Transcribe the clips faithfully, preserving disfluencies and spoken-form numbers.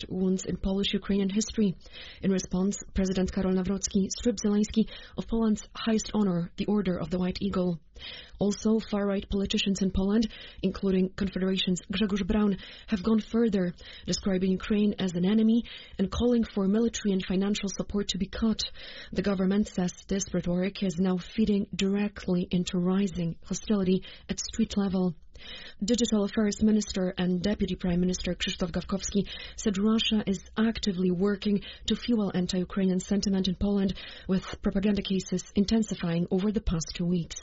deepest wounds in Polish-Ukrainian history. In response, President Karol Nawrocki stripped Zelensky of Poland's highest honor, the Order of the White Eagle. Also, far-right politicians in Poland, including Confederation's Grzegorz Braun, have gone further, describing Ukraine as an enemy and calling for military and financial support to be cut. The government says this rhetoric is now feeding directly into rising hostility at street level. Digital Affairs Minister and Deputy Prime Minister Krzysztof Gawkowski said Russia is actively working to fuel anti-Ukrainian sentiment in Poland, with propaganda cases intensifying over the past two weeks.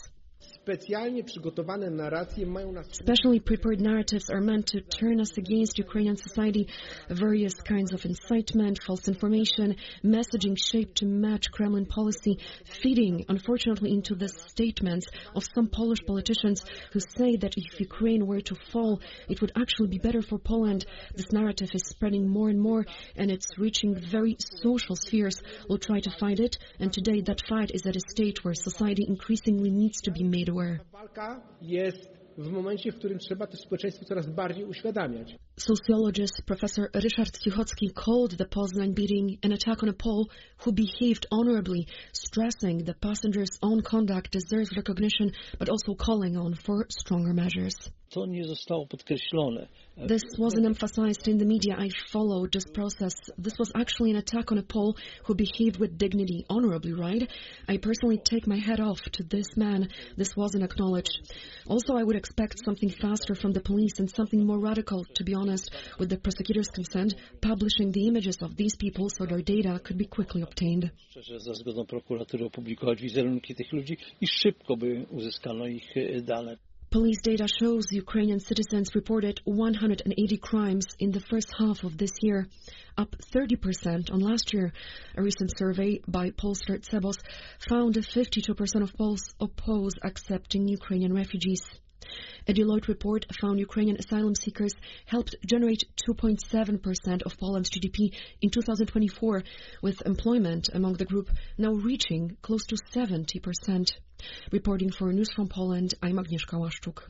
Specially prepared narratives are meant to turn us against Ukrainian society. Various kinds of incitement, false information, messaging shaped to match Kremlin policy, feeding, unfortunately, into the statements of some Polish politicians who say that if Ukraine were to fall, it would actually be better for Poland. This narrative is spreading more and more, and it's reaching very social spheres. We'll try to fight it, and today that fight is at a stage where society increasingly needs to be made aware. Sociologist Professor Ryszard Cichocki called the Poznań beating an attack on a Pole who behaved honorably, stressing the passenger's own conduct deserves recognition, but also calling on for stronger measures. This wasn't emphasized in the media. I followed this process. This was actually an attack on a Pole who behaved with dignity, honorably, right? I personally take my hat off to this man. This wasn't acknowledged. Also, I would expect something faster from the police and something more radical, to be honest, with the prosecutor's consent, publishing the images of these people so their data could be quickly obtained. Police data shows Ukrainian citizens reported one hundred eighty crimes in the first half of this year, up thirty percent on last year. A recent survey by pollster Cebos found that fifty-two percent of Poles oppose accepting Ukrainian refugees. A Deloitte report found Ukrainian asylum seekers helped generate two point seven percent of Poland's G D P in two thousand twenty-four, with employment among the group now reaching close to seventy percent. Reporting for News from Poland, I'm Agnieszka Łaszczuk.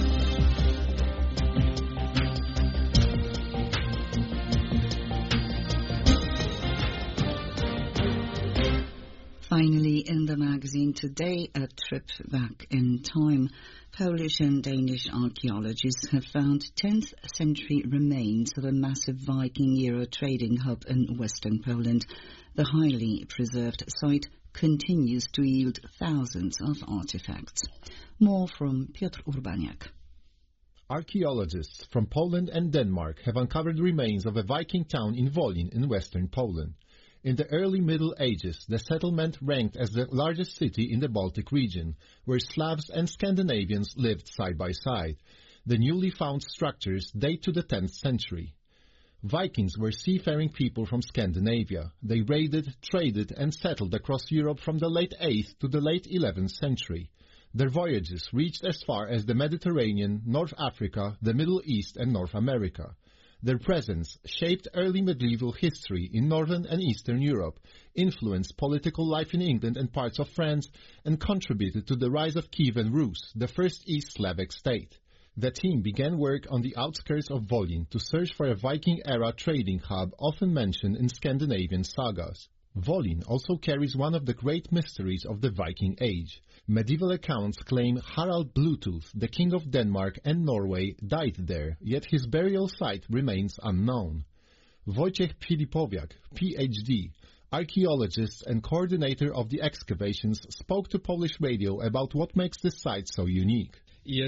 Finally, in the magazine today, a trip back in time. Polish and Danish archaeologists have found tenth century remains of a massive Viking-era trading hub in western Poland. The highly preserved site continues to yield thousands of artifacts. More from Piotr Urbaniak. Archaeologists from Poland and Denmark have uncovered remains of a Viking town in Wolin in western Poland. In the early Middle Ages, the settlement ranked as the largest city in the Baltic region, where Slavs and Scandinavians lived side by side. The newly found structures date to the tenth century. Vikings were seafaring people from Scandinavia. They raided, traded, and settled across Europe from the late eighth to the late eleventh century. Their voyages reached as far as the Mediterranean, North Africa, the Middle East, and North America. Their presence shaped early medieval history in northern and eastern Europe, influenced political life in England and parts of France, and contributed to the rise of Kievan Rus, the first East Slavic state. The team began work on the outskirts of Wolin to search for a Viking-era trading hub often mentioned in Scandinavian sagas. Wolin also carries one of the great mysteries of the Viking Age. Medieval accounts claim Harald Bluetooth, the king of Denmark and Norway, died there, yet his burial site remains unknown. Wojciech Filipowiak, P H D, archaeologist and coordinator of the excavations, spoke to Polish radio about what makes this site so unique. It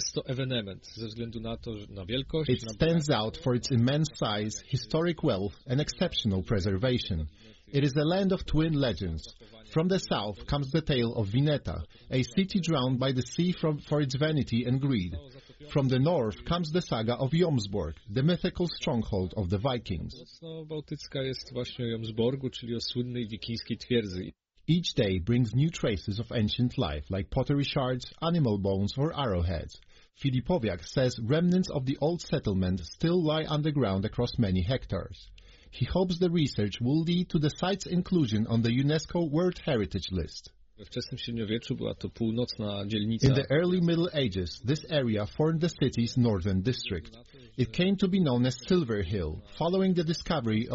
stands out for its immense size, historic wealth, and exceptional preservation. It is a land of twin legends. From the south comes the tale of Vineta, a city drowned by the sea from, for its vanity and greed. From the north comes the saga of Jomsborg, the mythical stronghold of the Vikings. Each day brings new traces of ancient life, like pottery shards, animal bones, or arrowheads. Filipowiak says remnants of the old settlement still lie underground across many hectares. He hopes the research will lead to the site's inclusion on the UNESCO World Heritage List. In the early Middle Ages, this area formed the city's northern district. It came to be known as Silver Hill, following the discovery